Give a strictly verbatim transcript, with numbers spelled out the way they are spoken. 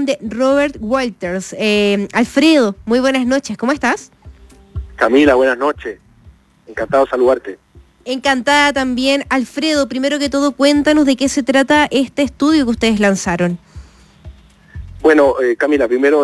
UNAM de Robert Walters. Eh, Alfredo, muy buenas noches, ¿cómo estás? Camila, buenas noches. Encantado de saludarte. Encantada también. Alfredo, primero que todo, cuéntanos de qué se trata este estudio que ustedes lanzaron. Bueno, eh, Camila, primero